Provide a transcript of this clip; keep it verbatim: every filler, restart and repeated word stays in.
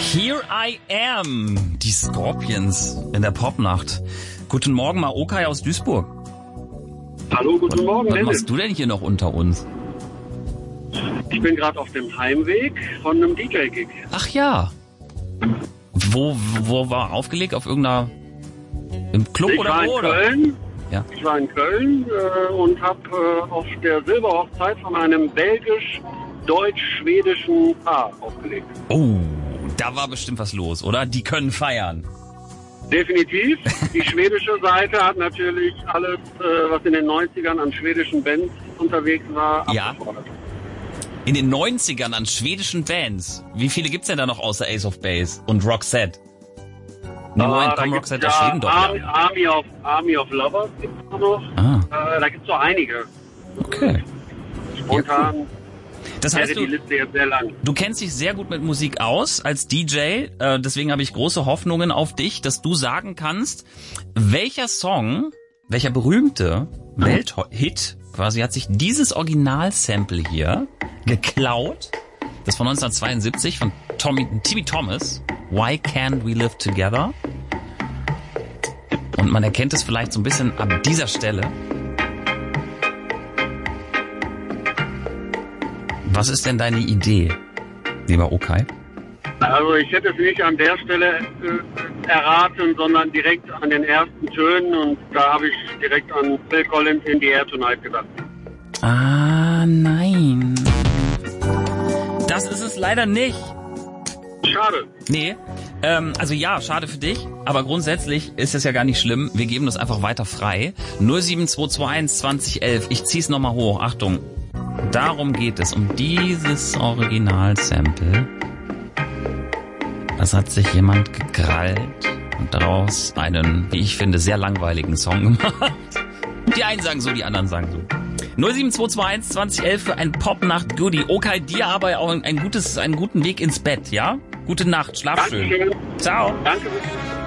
Here I Am, die Scorpions in der Popnacht. Guten Morgen, Maokai aus Duisburg. Hallo, guten Morgen, Was Dennis. machst du denn hier noch unter uns? Ich bin gerade auf dem Heimweg von einem D J-Gig. Ach ja. Wo, wo war aufgelegt? Auf irgendeiner... Im Club Ich oder war in wo? Oder? Köln. Ja. Ich war in Köln äh, und habe äh, auf der Silberhochzeit von einem belgisch-deutsch-schwedischen Paar aufgelegt. Oh, da war bestimmt was los, oder? Die können feiern. Definitiv. Die schwedische Seite hat natürlich alles, äh, was in den neunzigern an schwedischen Bands unterwegs war, Ja. abgefordert. In den neunzigern an schwedischen Bands. Wie viele gibt's denn da noch außer Ace of Base und Roxette? Nee, Moment, Ah, da komm, gibt's Roxette aus Schweden doch. Ar- Ja. Army of, Army of Lovers gibt es noch. Ah, Äh, da gibt es so einige. okay. Spontan Das wäre heißt, die du, Liste jetzt sehr lang. du kennst dich sehr gut mit Musik aus als D J. Äh, deswegen habe ich große Hoffnungen auf dich, dass du sagen kannst, welcher Song, welcher berühmte Welthit quasi hat sich dieses Original-Sample hier geklaut. Das von neunzehnhundertzweiundsiebzig von Tommy, Timmy Thomas. Why Can't We Live Together? Und man erkennt es vielleicht so ein bisschen an dieser Stelle. Was ist denn deine Idee, lieber Okai? Also ich hätte es nicht an der Stelle äh, erraten, sondern direkt an den ersten Tönen und da habe ich direkt an Phil Collins in the Air Tonight gedacht. Ah, nein. Das ist es leider nicht. Schade. Nee, ähm, also ja, schade für dich, aber grundsätzlich ist es ja gar nicht schlimm. Wir geben das einfach weiter frei. null sieben zwei zwei eins zwanzig elf, ich zieh's nochmal hoch, Achtung. Darum geht es, um dieses Original-Sample. Das hat sich jemand gekrallt und daraus einen, wie ich finde, sehr langweiligen Song gemacht. Die einen sagen so, die anderen sagen so. null sieben zwei zwei eins zwanzig elf für ein Popnacht-Goodie. Okay, dir aber auch ein gutes, einen guten Weg ins Bett, ja? Gute Nacht, schlaf schön. Dankeschön. Ciao. Danke.